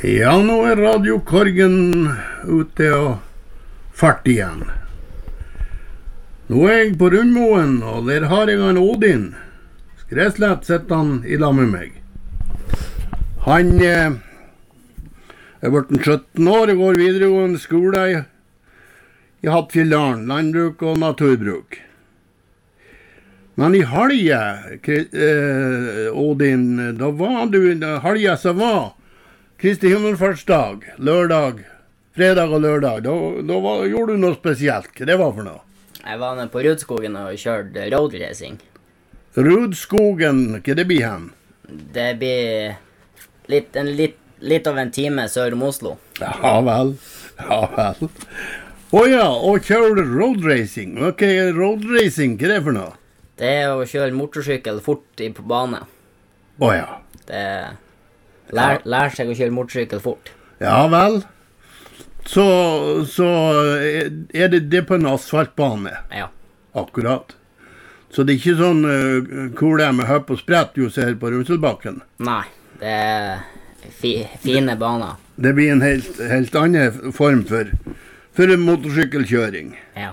Ja, nå Radio Korgen ute og fart igjen. Nå jeg på Rundmoen, og der har jeg en Odin. Skreslett sitter han I lag med meg. Han er blitt 17 år og går videregående skole I Hattfjelldalen, landbruk og naturbruk. Men I Halje, Odin, da var du Halje som var Kristi himmelfartsdag, lørdag, fredag og lørdag. Da gjorde du noe spesielt. Hva det var for noe? Jeg var nede på Rudskogen og kjørte roadracing. Rudskogen, hva det blir hen? Det blir litt av en time sør om Oslo. Ja vel, ja vel. Åja, og kjører du roadracing? Ok, roadracing, hva det for noe? Det å kjøre motorsykkel fort på bane. Åja. Det lær seg å kjøre motorsykkel fort. Ja vel. Så det på en asfaltbane? Ja. Akkurat. Så det ikke sånn hvor det med høpp og sprett du ser på Runselbakken? Nei, det fine baner. Det blir en helt annen form for motorsykkelkjøring. Ja.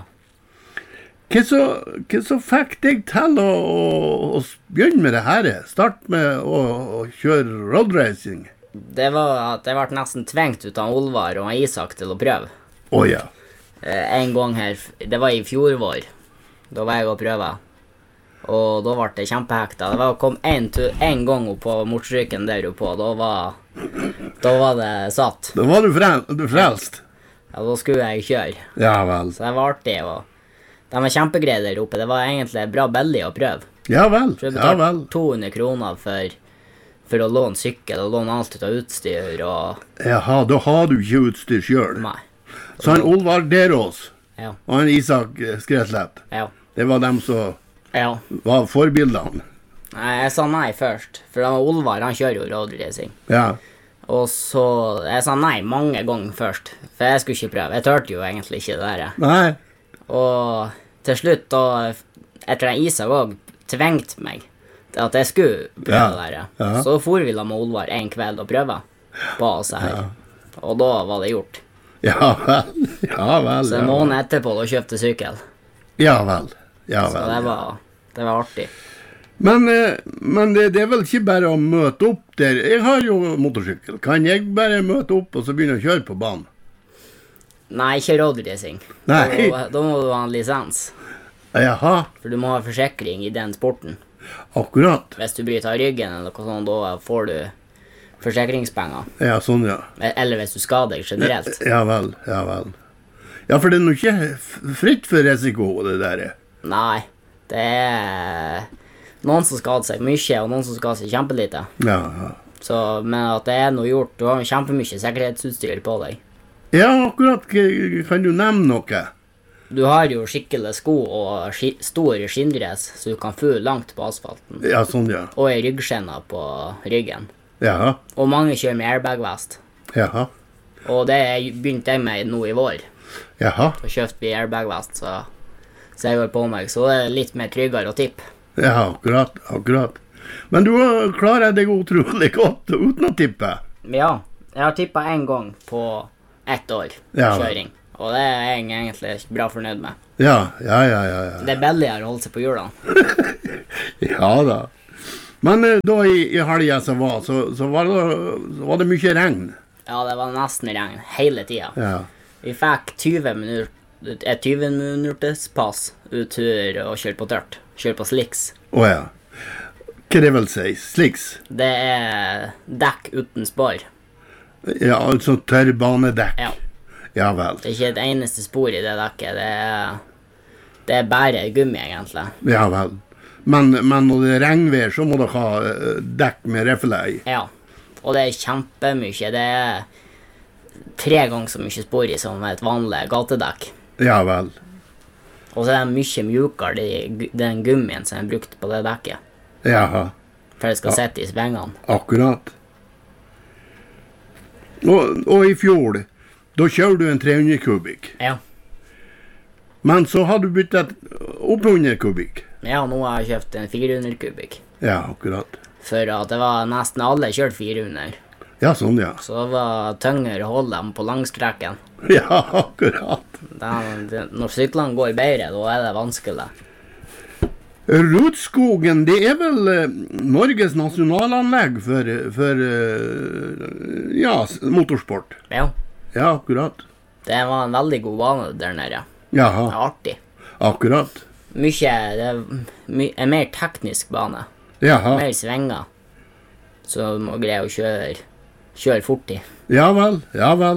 Hva så fikk deg til å begynne med det her? Start med å kjøre roadracing? Det var at jeg ble nesten tvengt ut av Olvar og Isak til å prøve. Åja. En gang her, det var I fjor vår. Da var jeg å prøve. Og da ble det kjempehekta. Det var å komme en gang opp på motorsykkelen der oppe, og da var det satt. Da var du frelst? Ja, da skulle jeg kjøre. Ja vel. Så det var artig, og de var kjempegreie der oppe. Det var egentlig bra billig å prøve. Ja vel, så jeg betalte 200 kroner for å låne sykkel og låne alt ut av utstyr. Jaha, da har du ikke utstyr selv. Nei. Så han Olvar Derås og han Isak Skreslett, det var dem som var forbildene. Nei, jeg sa nei først, for Olvar, han kjører jo roadracing. Ja. Og så, jeg sa nei mange ganger først, for jeg skulle ikke prøve. Jeg tørte jo egentlig ikke det der. Nei. Og til slutt, da, etter at Isak også tvengte meg at jeg skulle prøve det der, så for vi da med Olvar en kveld og prøve på oss her. Og da var det gjort. Ja vel, ja vel. Så en måned etterpå da kjøpte sykkel. Ja vel, ja vel. Så det var artig. Men det vel ikke bare å møte opp der. Jeg har jo motorsykkel. Kan jeg bare møte opp og så begynne å kjøre på banen? Nei, ikke roadracing. Nei. Da må du ha en lisens. Jaha. For du må ha forsikring I den sporten. Akkurat. Hvis du bryter av ryggen eller noe sånt, da får du forsikringspenger. Ja, sånn ja. Eller hvis du skader deg generelt. Ja vel, ja vel. Ja, for det noe ikke fritt for risiko, det der. Nei, det noen som skader seg mye, og noen som skader seg kjempelite. Ja. Så, men at det noe gjort, du har kjempemye sikkerhetsutstyr på deg. Ja, akkurat. Kan du nevne noe? Du har jo skikkelig sko og stor skinndress, så du kan få langt på asfalten. Ja, sånn ja. Og ryggskjenner på ryggen. Ja. Og mange kjører med airbag-vest. Ja. Og det begynte jeg med nå I vår. Ja. Og kjøpte vi airbag-vest, så jeg går på meg, så det litt mer tryggere å tippe. Ja, akkurat. Men du klarer deg utrolig godt uten å tippe. Ja, jeg har tippet en gang på 1 år kjøring. Og det jeg egentlig bra fornøyd med. Ja. Det billigere å holde seg på hjulene. Ja da. Men da I helgen som var, så var det mye regn. Ja, det var nesten regn hele tiden. Ja. Vi fikk 20 minutters pass uttur og kjøre på tørt. Kjøre på slicks. Åja. Hva det vil si? Slicks? Det dekk uten spår. Ja, altså tørrbanedekk. Ja vel. Det ikke et eneste spor I det dekket. Det bare gummi egentlig. Ja vel. Men når det regnvær, så må du ha dekk med refle I. Ja, og det kjempemye. Det 3 ganger så mye spor I som et vanlig gatedekk. Ja vel. Og så det mye mjukere den gummien som brukt på det dekket. Jaha. For det skal sette I svengene. Akkurat. Og I fjor, da kjører du en 300 kubikk. Ja. Men så har du byttet opp 100 kubikk. Ja, nå har jeg kjøpt en 400 kubikk. Ja, akkurat. For at det var nesten alle kjørt 400. Ja, sånn, ja. Så det var tyngre å holde dem på langskrekken. Ja, akkurat. Når syklene går bedre, da er det vanskelig. Rudskogen, det er vel Norges nasjonalanlegg for ja, motorsport. Ja, Ja, akkurat. det var en veldig god bane der nede. Det Jaha, er artig. akkurat. Det er en mer teknisk bane. Jaha, Mer svinger. Så du må greie å kjøre fort i. ja vel, ja vel.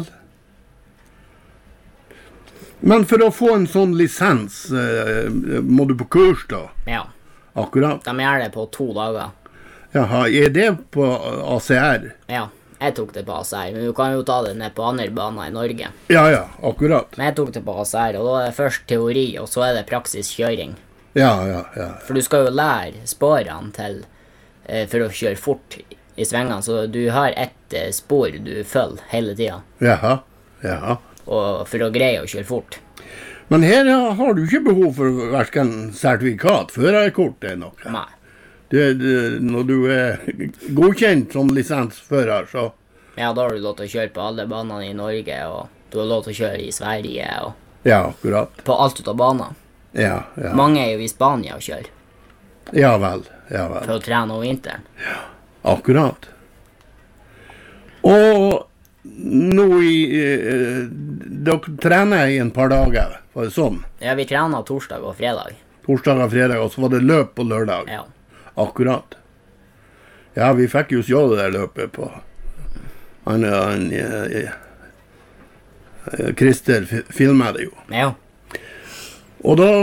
Men for å få en sånn lisens, må du på kurs da? Ja, Akkurat. de gjør det på 2 dager. Jaha, er det på ACR? Ja, jeg tok det på ACR, men du kan jo ta det ned på andre baner i Norge. Ja, ja, akkurat. Men jeg tok det på ACR, og da er det først teori, og så er det praktisk kjøring. Ja, ja, ja. For du skal jo lære sporene til for å kjøre fort i svingene, så du har ett spor du følger hele tiden, Jaha, jaha. og for å greie å kjøre fort. Men her har du ikke behov for hverken sertifikat, førerkort eller noe. Nei. Når du er godkjent som lisensfører, så Ja, da har du lov til å kjøre på alle banene i Norge, og du har lov til å kjøre i Sverige, og ja, akkurat. på alt ut av baner. Ja, ja. Mange er jo i Spania og kjører, Ja vel, ja vel. for å trene over vinteren. Akkurat. Og nå dere trener i en par dager, var det sånn? Ja, vi trener torsdag og fredag. Torsdag og fredag, og så var det løp på lørdag. Ja. Akkurat. Ja, vi fikk jo se det der løpet på Christer filmet det jo. Ja. Og da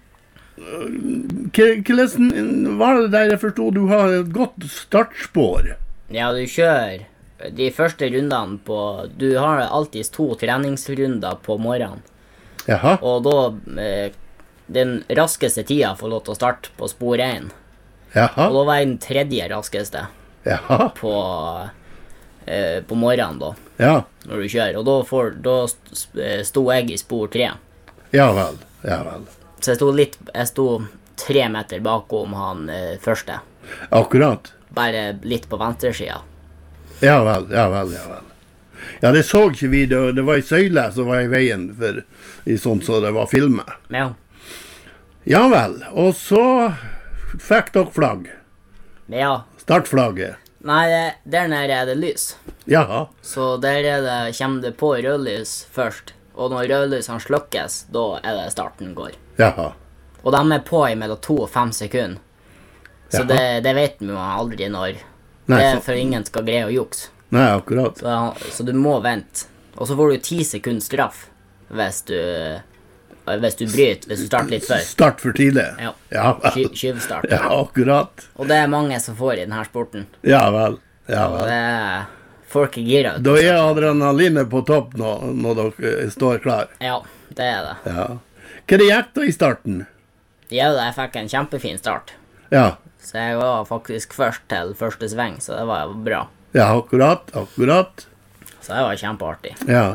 hvordan var det der jeg forstod du har et godt startspår? Ja, du kjører de første rundene på... Du har alltid 2 treningsrunder på morgenen. Jaha, Og da... den raskeste tida får lov til å starte på spor 1. Og jaha, da var jeg den 3. raskeste jaha, på morgenen da, ja, når du kjører. Og da sto jeg i spor 3. ja vel, ja vel. Så jeg sto 3 meter bakom han første. Akkurat. Bare litt på venstresida. Ja vel, ja vel, ja vel. Ja, det så ikke vi, det var en søyle som var i veien for i sånt så det var filmet. Ja. Ja vel, og så fikk dere flagg. Ja. Startflagget. Nei, der nede er det lys. Jaha, Så der kommer det på rødlys først. Og når rødlysene slukkes, da er det starten går. jaha, Og de er på i mellom 2 og 5 sekunder. Så Jaha. det vet man aldri når. Nei, Det er så- for ingen skal greie å jukse. nei, akkurat. Så du må vente. Og så får du 10 sekunder straff hvis du bryter, hvis du starter litt før. Start for tidlig. Ja. Ja vel. Skyvstart. Ja, akkurat. Og det er mange som får i denne sporten. Ja vel, ja Og vel. det er folk er gira. Da er adrenalinet på topp når dere står klar. Ja, det er det. Ja. Hva det gikk da i starten? Ja, jeg fikk en kjempefin start. Ja, Så jeg var faktisk først til første sving, så det var bra. ja, akkurat, akkurat. Så det var kjempeartig. Ja.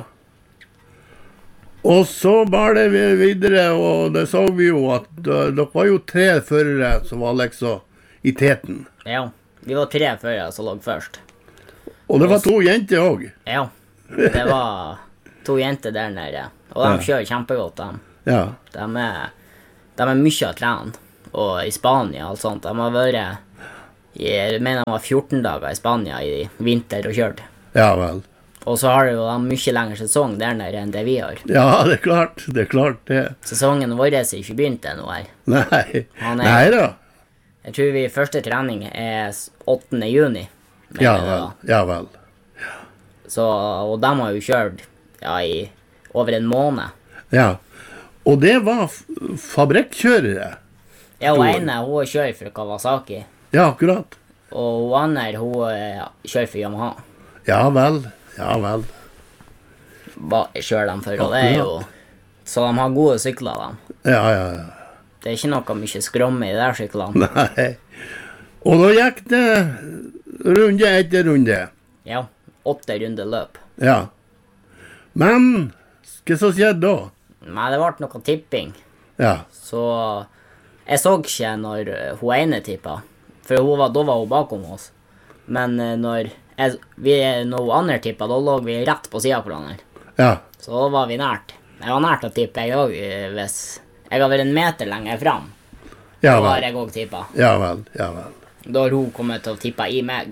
Og så bar det videre, og det så vi jo at dere var jo 3 førere som var liksom i teten. Ja, vi var 3 førere som lå først. Og det var 2 jenter også. Ja, det var 2 jenter der nede. Og de Ja. kjører kjempegodt, de. Ja, De er mye å trene. Og i Spania og alt sånt. De har vært jeg mener de var 14 dager i Spania i vinter og kjørt. ja vel. Og så har de jo en mye lengre sesong der nede enn det vi har. Ja, det er klart det. Sesongen vår er ikke begynt ennå her. Nei, Han er- nei da. Jeg tror vi første trening er 8. juni. mener Ja jeg det vel, var. ja vel. Så, og de har jo kjørt i over en måned. Ja. Og det var fabrikkjørere. Ja, hun ene hun kjører for Kawasaki. Ja, akkurat. Og hun andre hun kjører for Yamaha. Ja vel, ja vel. Kjører dem for, og det er jo... Så de har gode sykler, de. Ja, ja, ja. Det er ikke noe mye skromme i de der syklene. Nei. Og da gikk det runde etter runde. Ja, 8 runder løp. Ja. Men, hva som skjedde da? Men det ble noe tipping. Ja, Så jeg så ikke når hun ene tippa. For da var hun bakom oss. Men når Når andre tippet, da lå vi rett på siden på hverandre. Ja. Så da var vi nært. Jeg var nært å tippe, jeg også, hvis jeg har vært en meter lenger frem. Ja Da har vel. jeg også tippet. Ja vel, ja vel. Da har hun kommet til å tippe i meg.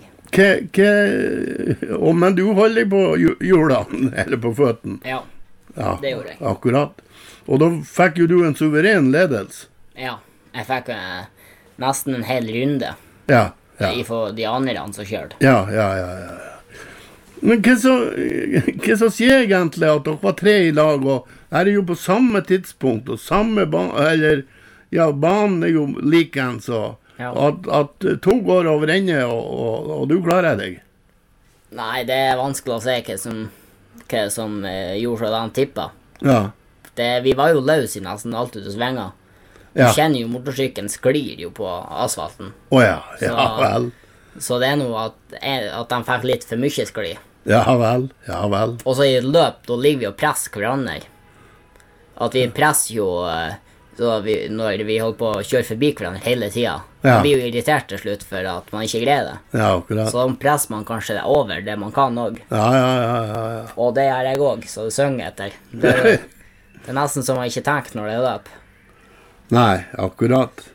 Men du holder på hjulene, eller på føttene. Ja, Ja, det gjorde jeg. akkurat. Og da fikk jo du en suveren ledelse. Ja, jeg fikk nesten en hel runde Ja, ja. i for de andre som kjørte. Ja. Men hva så sier egentlig at dere var 3 i lag, og er det jo på samme tidspunkt, og samme eller, ja, banen er jo likens, og Ja. at 2 går over ende, og du klarer deg. Nei, det er vanskelig å se hva som gjorde så de tippet. Ja, Vi var jo løs i nesten alt ut av svenga. Du ja. kjenner jo motorsykkelen sklir jo på asfalten. Åja, ja Så- vel. Så det er noe at de fikk litt for mye skli. Ja vel, ja vel. Og så i et løp, da ligger vi og presser hverandre. At vi presser jo når vi holder på å kjøre forbi hverandre hele tida. Ja. Man blir jo irritert til slutt for at man ikke greier det. Ja, akkurat. Så da presser man kanskje det over det man kan òg. Ja. Og det gjør jeg òg, så det synger etter. Det er nesten som man ikke tenker når det er løp. Nei, akkurat.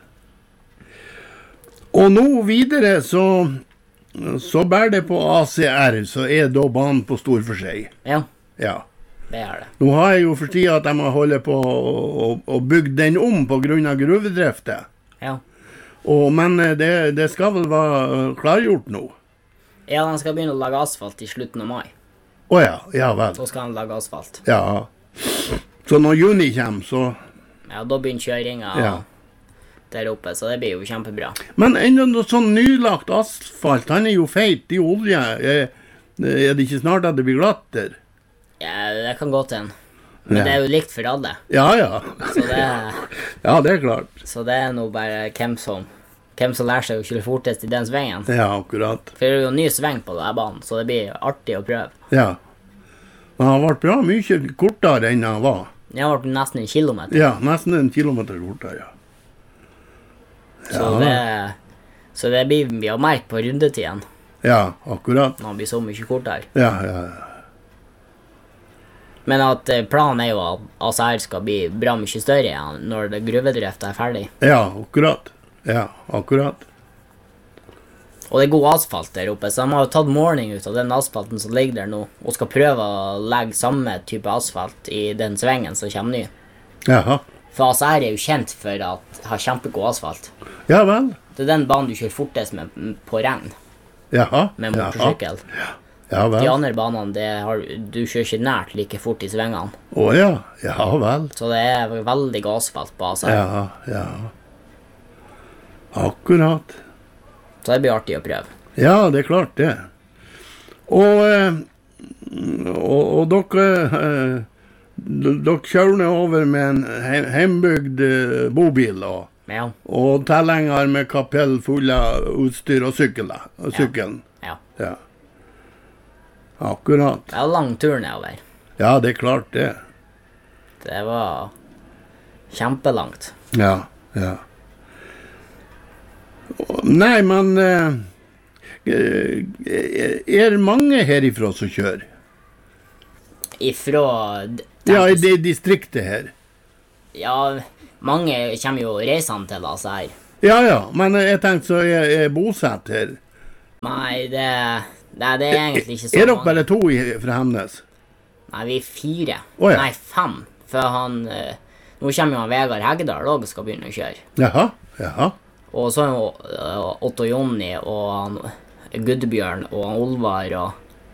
Og nå videre så bærer det på ACR, så er da banen på stor for seg. Ja, Ja. det er det. Nå har jeg jo for tida at de har holdt på å bygge den om på grunn av gruvedriftet. Ja. Men det skal vel være klargjort nå? Ja, de skal begynne å lage asfalt i slutten av mai. Åja, ja vel. Så skal de lage asfalt. Ja. Så når juni kommer, så... Ja, da begynner kjøringa Ja. der oppe, så det blir jo kjempebra. Men enda noe sånn nylagt asfalt, han er jo feit i olje. Er det ikke snart at det blir glatt der? Ja, det kan gå til en. Men Ja. det er jo likt for alle. Ja. Så det, Ja, det er klart. så det er nå bare hvem som lærer seg å kjøre fortest i den svengen. Ja, akkurat. For det er jo en ny sveng på denne banen, så det blir artig å prøve. Ja. Men han ble bra mye kortere enn han var. Det har vært nesten en kilometer. Ja, nesten 1 kilometer kortere, ja. Så det blir vi har merket på rundetiden Ja, akkurat. når han blir så mye kortere. Ja. Men at planen er jo at ACR skal bli bra mye større igjen når det gruvedriften er ferdig. Ja, akkurat. Ja, akkurat. Og det er god asfalt der oppe, så de har jo tatt måling ut av den asfalten som ligger der nå, og skal prøve å legge samme type asfalt i den svengen som kommer ny. Jaha. For ACR er jo kjent for at har kjempegod asfalt. Ja vel. Det er den banen du kjører fortest med på regn, Jaha. med motorsykkel. Ja De vel. andre banene, du kjører ikke nært like fort i svengene. Åja. Ja vel. Så det er veldig god asfalt på ACR. Ja. Akkurat. Så det blir artig å prøve. Ja, det er klart det. Og dere kjører ned over med en hjembygd bobil Ja. og tilhenger med kapell full av utstyr og sykkelen. Ja. Ja. Akkurat. Det er en lang tur nedover. Ja, det er klart det. Det var kjempelangt. Ja. Nei, men er mange herifra som kjører? Ifra Ja, i det distriktet her. Ja, mange kommer jo reisende til ACR. Ja, men jeg tenkte så er bosatt her. Nei, det er egentlig ikke så Er dere mange. bare 2 fra Hemnes? Nei, vi er 4. Å, ja. Nei, 5. For nå kommer jo han Vegard Hegdal også skal begynne å kjøre. Jaha. Og så er jo Otto Jonny og han Gudbjørn og han Olvar og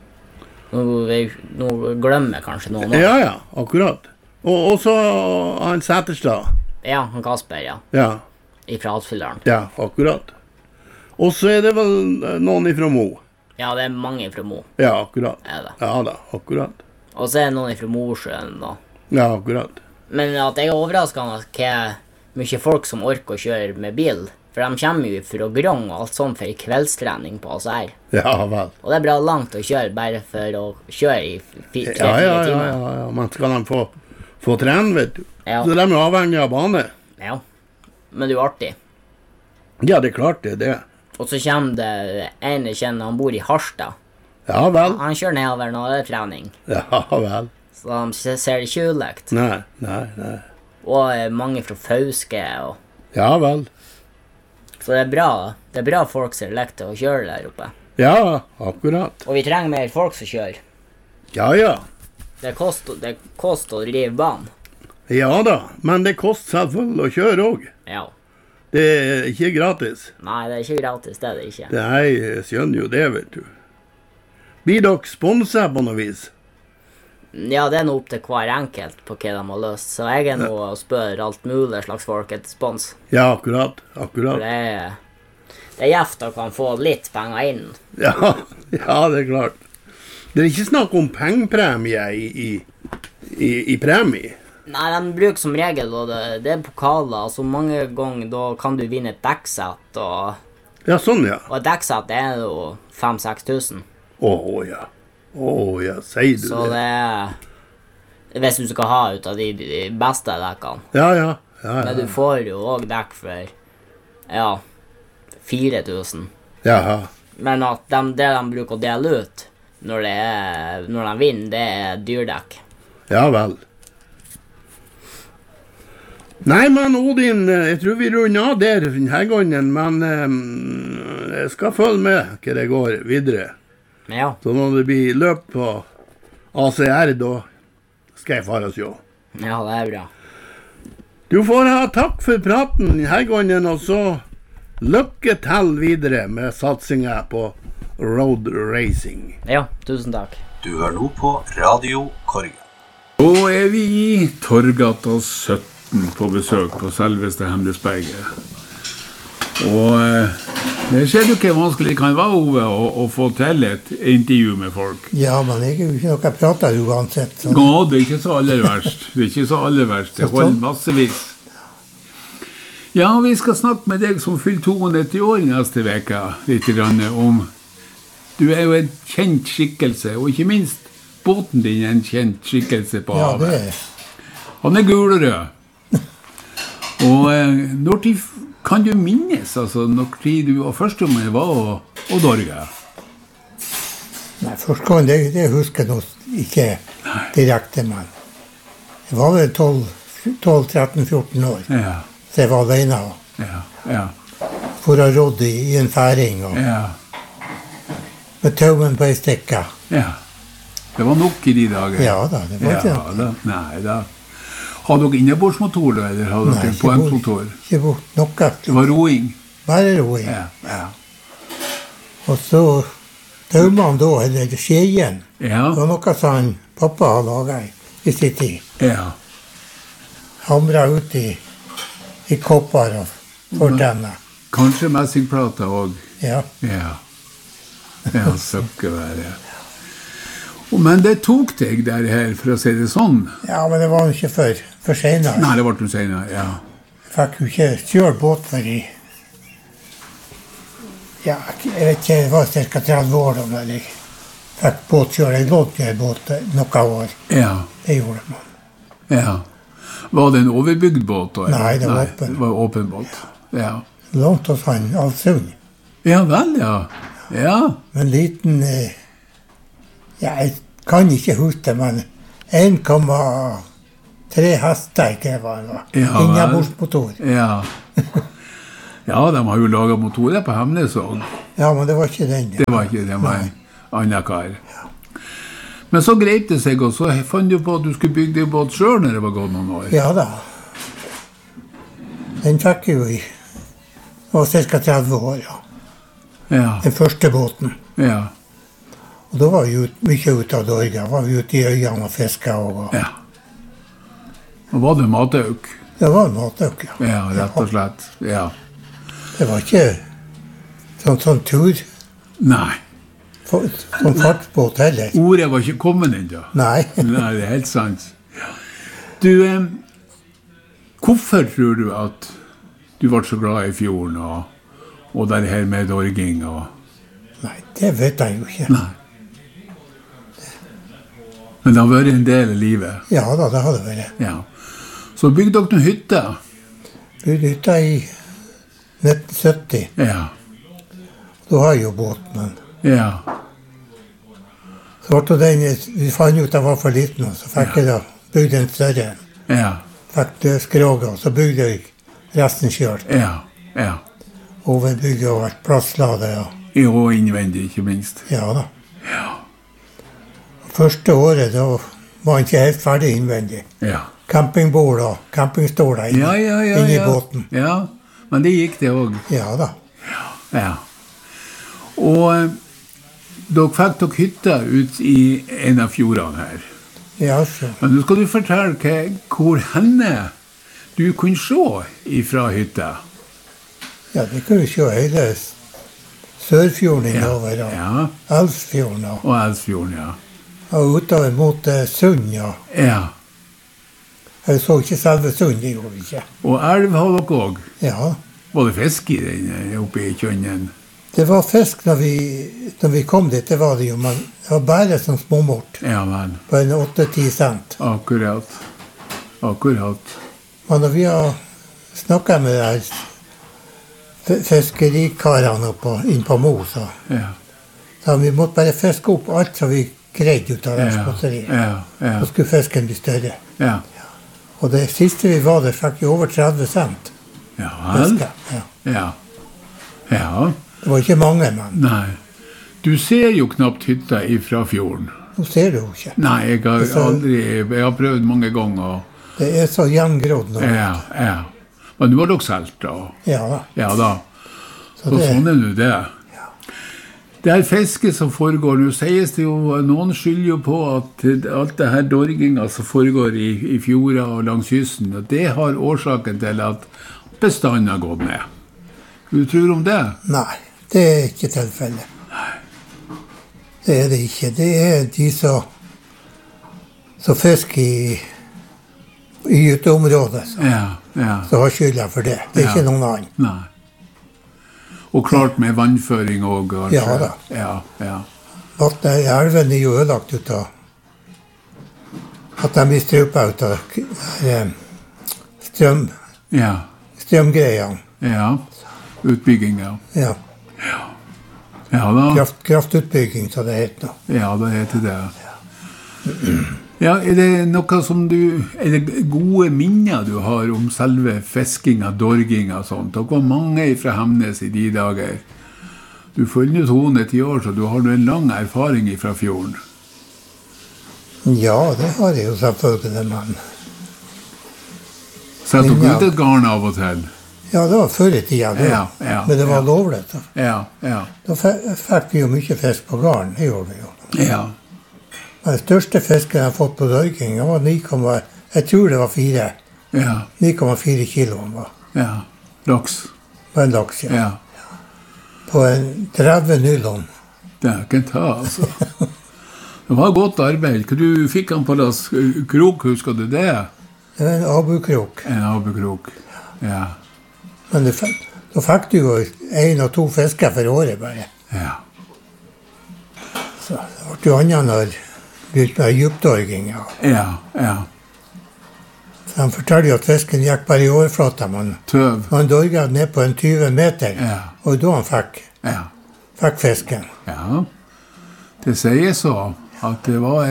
nå glemmer jeg kanskje noen også. Ja, akkurat. Og så han Sæterstad. Ja, han Kasper, ja. Ja, Ifra Hattfyllaren. akkurat. Og så er det vel noen ifra Mo. Ja, det er mange fra Mo. Ja, akkurat. Er det. Ja da, akkurat. Og så er det noen ifra Mosjøen da. Ja, akkurat. Men at jeg er overrasket av hvor mye folk som orker å kjøre med bil. For de kommer jo fra Grong og alt sånt for kveldstrening på ACR. Ja vel. Og det er bra langt å kjøre bare for å kjøre i 3-4 Ja, timer. men skal de få trene, vet du. Ja. Så de er avhengig av bane. Ja. Men det er jo artig. Ja, det er klart det er det. Og så kommer det en jeg kjenner, han bor i Harstad. Ja vel. Han kjører nedover når det er trening. Ja vel. Så de ser det ikke ulikt. Nei. Og mange fra Fauske. Ja vel. Så det er bra. Det er bra folk som lekte å kjøre der oppe. Ja, akkurat. Og vi trenger mer folk som kjører. Ja. Det koster å drive banen. Ja da, men det koster selvfølgelig å kjøre også. Ja. Det er ikke gratis. Nei, det er ikke gratis, det er det ikke. Nei, jeg skjønner jo det, vet du. Blir dere sponset på noe vis? Ja, det er noe opp til hver enkelt på hva de har løst. Så jeg er nå og spør alt mulig slags folk etter spons. Ja, akkurat. For det er gjevt å kan få litt penger inn. Ja, det er klart. Det er ikke snakk om pengepremie i premie. Nei, de bruker som regel, og det er pokaler. Altså mange ganger da kan du vinne et dekksett. Ja, sånn ja. Og et dekksett er jo 5-6 tusen. Ja, sier du så det er hvis du skal ha ut av de beste dekkene. Ja. Men du får jo også dekk for 4 000. Jaha. Men at det de bruker å dele ut når de vinner, det er dyrdekk. Ja vel. Nei, men Odin, jeg tror vi runder av der denne gangen, men jeg skal følge med hva det går videre. Ja. Så når det blir løp på ACR, da skal jeg fare og se. Ja, det er bra. Du får ha takk for praten denne gangen, og så lykke til videre med satsingen på road racing. Ja, tusen takk. Du hører nå på Radio Korgen. Nå er vi i Torgata 17 på besøk på selveste Hemnesberget. Og det skjer jo ikke vanskelig kan være, Ove, å få til et intervju med folk. Ja, men jeg er jo ikke noe jeg prater uansett. Så. Ja, det er ikke så aller verst. Det holder massevis. Ja, vi skal snakke med deg som fyller 92 år neste veke, litt grann om. Du er jo en kjent skikkelse, og ikke minst båten din er en kjent skikkelse på havet. Ja, det er. Han er gul og rød. Og når tid kan du minnes, altså, når tid du var første gang var og Dorge? Nei, første gang, det husker jeg nå ikke direkte, men jeg var vel 12-13-14 år, Ja, så jeg var alene ja, for å rådde i en færing, og ja, med taumen på ei stikke. ja. Det var nok i de dager. Ja da, det var ikke Ja da, nei da. Har dere innebordsmotor da, eller har dere poengmotor? Ikke bort noe. Det var roing. Bare roing. Ja. Og så taumene da, eller skjeien, Ja, det var noe som pappa hadde laget i sin tid. ja. Hamret ut i kopper og fortenner. Kanskje messingplater også. Ja. Ja, søkkevære. Men det tok deg der her, for å si det sånn. Ja, men det var jo ikke for senere. Nei, det ble du senere, ja. Jeg fikk jo ikke kjøre båt for jeg vet ikke, det var ca. 30 år da, men jeg fikk båtkjøre. Jeg lånte en båt noen år. Ja, Det gjorde man. ja. Var det en overbygd båt da? eller? Nei, det var åpen. Det var åpen båt, ja. Lånte hos han Alsund. Ja vel, ja. Ja, En liten, jeg kan ikke huske, men 1,3 hester, ikke hva det var. Ja, vel. Innebordsmotor. ja. Ja, de har jo laget motorer på Hemnes også. Ja, men det var ikke den. Det var ikke det, det var en annen kar. Men så grep det seg, og så fant du på at du skulle bygge deg båt selv når det var gått noen år. Ja da. Den fikk jeg jo i. Det var ca. 30 år, ja. Ja, Den første båten. ja, Og da var vi mye ute av Norge. Da var vi ute i øyene og fisket. Og ja. Og var det matauk? det var matauk, ja. Ja, rett og slett. Ja. Det var ikke sånn tur, Nei, sånn fartsbåt heller. ordet var ikke kommet ennå. Nei. Nei, det er helt sant. Du, hvorfor tror du at du ble så glad i fjorden og det her med dorging og... Nei, det vet jeg jo ikke. Nei. Men det har vært en del av livet. Ja da, det hadde vært. Ja. Så bygde dere noen hytter. Vi hytta i 1970. Ja, Da har jeg jo båt, men ja. Så ble den, vi fant ut at den var for liten, og så fikk jeg da bygd en større. Ja. Fikk det skroget, og så bygde jeg resten selv. Ja. Ja. Overbygget og et plasslade, ja. Og innvendig, ikke minst. Ja da. Første året, da var han ikke helt ferdig innvendig. Ja. Campingbord og campingstoler inne i båten. Ja, men det gikk det også. Ja da. Ja. Og dere fikk dere hytta ut i en av fjordene her. Ja, så. Men nå skal du fortelle hvor henne du kunne se ifra hytta. Ja, det kunne vi se hele Sørfjorden innover, Ja. Elsfjorden, Og Elsfjorden, ja. og utover mot Sund, ja. Ja. Jeg så ikke selve Sund, det gjorde vi ikke. Og elv har dere også. Ja, Var det fisk i den oppe i Kjønnen? det var fisk når vi kom dit, det var det jo, men det var bare som småmort, Ja, men. på en 8-10 cent. Akkurat. Men når vi har snakket med de her fiskerikarene inn på Mo, så vi måtte bare fiske opp alt som vi greide ut av det spotteriet. Ja. Så skulle fisken bli større. Ja. Og det siste vi var der, fikk vi over 30 cent Ja, vel. fiske. Ja. Ja. Det var ikke mange, men Nei. Du ser jo knapt hytta ifra fjorden. nå ser du jo ikke. Nei, jeg har prøvd mange ganger. Det er så gjengrodd nå. Ja. Men nå har dere solgt, da. Ja da. Ja da. Så Så det, sånn er nå det. Det her fisket som foregår, nå sies det jo, noen skylder jo på at alt det her dorginga som foregår i fjorda og langs kysten, og det har årsaken til at bestanden har gått ned. Hva tror du om det? nei, det er ikke tilfellet. Det er det ikke. Det er de som fisker i uteområdet, Ja. som har skylda for det. Det er ikke noen annen. Nei. Og klart med vannføring også. Ja da. Ja. Vattnet i elven er jo ødelagt ut av at de blir strupa ut av strømgreiene. Ja. Utbygginga. Ja. Ja da. Kraftutbygging, så det heter nå. Ja, det heter det. Ja, er det noe som er det gode minner du har om selve fiskinga, dorginga og sånt? Dere var mange fra Hemnes i de dager. Du følger 210 år, så du har en lang erfaring fra fjorden. Ja, det har jeg jo selvfølgelig, men Setter dere ut et garn av og til? ja, det var før i tida, det. Ja, Men det var lovlig. Så. Ja. Da fikk vi jo mye fisk på garn, det gjorde vi jo. Ja. Den største fisken jeg har fått på dorging, var 9, jeg tror det var 4. Ja. 9,4 kilo han var. Ja. Laks. På en laks, ja. Ja. På en 30 nylon. Det er ikke en ta, altså. Det var godt arbeid. Hva du fikk han på las krok, husker du det? Det var en abukrok. En abukrok. Ja. Men da fikk du jo 1 og 2 fisker for året bare. Ja. Så det ble jo annet når vi begynte med djupdorging. Ja. Ja. Så de forteller jo at fisken gikk bare i overflata, men Tøv. han dorget ned på en 20 meter, Ja. og da han fikk fisken. Ja. Det sier så at det var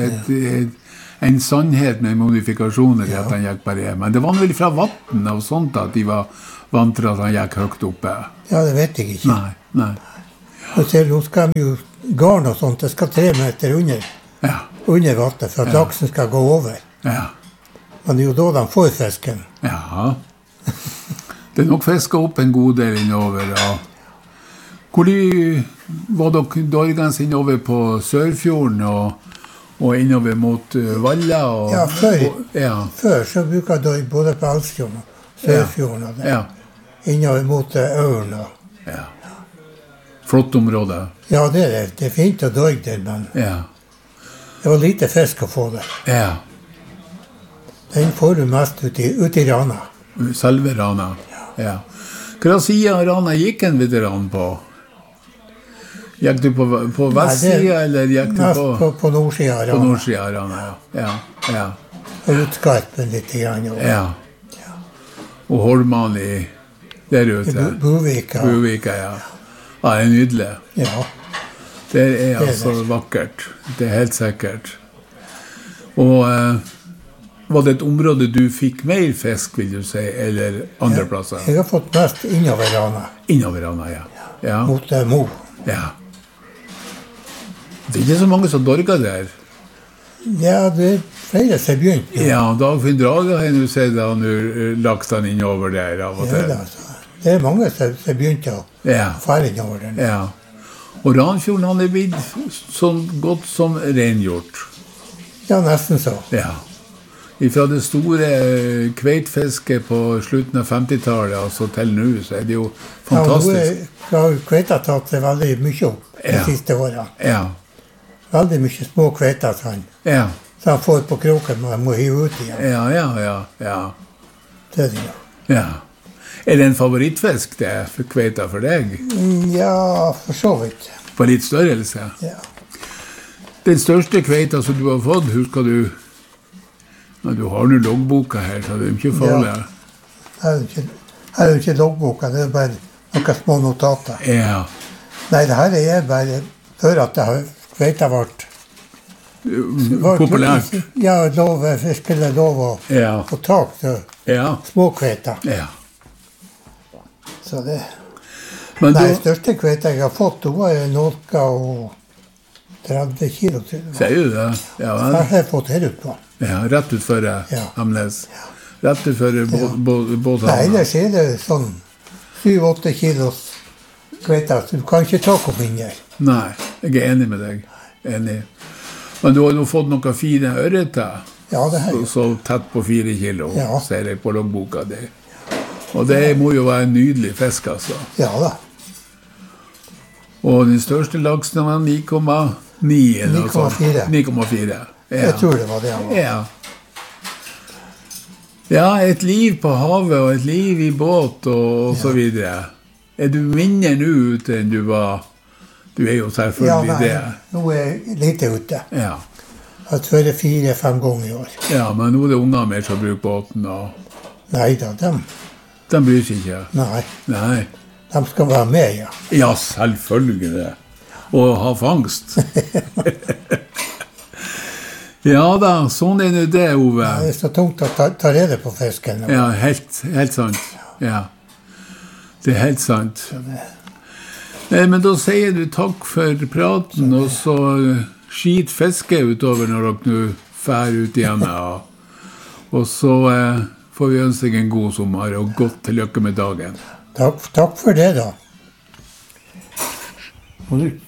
en sannhet med modifikasjoner i at han gikk bare. Men det var vel fra vatten og sånt at de var vant til at han gikk høyt oppe. Ja, det vet jeg ikke. Nei. Og så nå skal de jo garn og sånt, det skal 3 meter under vattnet for at laksen skal gå over. Ja. Men det er jo da de får fisken. Ja. Det er nok fisket opp en god del innover. Ja. Hvor var dere dorgene innover på Sørfjorden og innover mot Valla? Ja, før så bruker de både på Elsfjorden og Sørfjorden og det. Ja. Innover mot Ørn. Ja. Flott område. Ja, det er fint å dorge der, men Ja. det var lite fisk å få der. Ja. Den får du mest ut i Rana. Selve Rana. Ja. Hva siden av Rana gikk en veteran på? Gikk du på vestsida, eller gikk du mest på nordsida av Rana. På nordsida av Rana, ja. Og utskarpen litt grann. Ja. Og Holmani der ute. Buvika. Buvika, ja. Ja, det er nydelig. Ja. Det er altså vakkert. Det er helt sikkert. Og var det et område du fikk mer fisk, vil du si, eller andre plasser? Jeg har fått mest innover Rana. Innover Rana, ja. Ja. Mot Mo. Ja. Det er ikke så mange som dorger der. Ja, det er flere som begynt. Ja, Dagfinn Drage har du sett han lagt han innover der av og til. Ja, det er mange som begynt å fære innover der. Ja. Og Ranfjorden han er blitt sånn godt som rengjort. Ja, nesten så. Ja. Fra det store kveitfisket på slutten av 50-tallet, altså til nå, så er det jo fantastisk. Ja, nå har kveita tatt seg veldig mye opp de siste årene. Ja. Veldig mye små kveiter så han får på kroken, men han må hive ut igjen. Ja. Det er det, ja. Ja. Er det en favorittfisk det for kveita for deg? Ja, for så vidt. På litt størrelse? Ja. Den største kveita som du har fått, husker du? Ja, du har jo loggboka her, så det er ikke farlig. Ja. Det er jo ikke loggboka, det er bare noen små notater. Ja. Nei, det her er bare før at kveita ble populært. Ja, fiskere lov å få tak til små kveiter. Ja. Så det... Men Nei, største kveita jeg har fått, hun var noe og 30 kilo til. Sier du det? Ja, det har jeg fått her ut på. Ja, rett ut for Hamles. Rett ut for båten. Nei, ellers er det sånn 7-8 kilos kveita, så du kan ikke ta opp mindre. Nei, jeg er enig med deg. Enig. Men du har jo fått noen fine ørreter. Ja, det har jeg. Så tett på 4 kilo, ser jeg på loggboka di. Og det må jo være en nydelig fisk, altså. Ja da. Og den største laksen var 9,9 eller 9,4. 9,4. Ja. Jeg tror det var det han var. Ja. Ja, et liv på havet og et liv i båt og så videre. Er du mindre nå ute enn du var? Du er jo selvfølgelig det. Ja, nå er jeg lite ute. Ja. Jeg har vært 4-5 ganger i år. Ja, men nå er det unger mer som bruker båten. Og... Neida, De bryr seg ikke? Nei. De skal være med, ja. Ja, selvfølgelig. Og ha fangst. Ja da, sånn er det, Ove. Ja, det er så tungt å ta rede på fisken. Ja, helt sant. Ja. Det er helt sant. Men da sier du takk for praten, og så skit fiske utover når dere nå fær ut igjen. Og så får vi ønske deg en god sommer, og godt til lykke med dagen. Takk for det, da.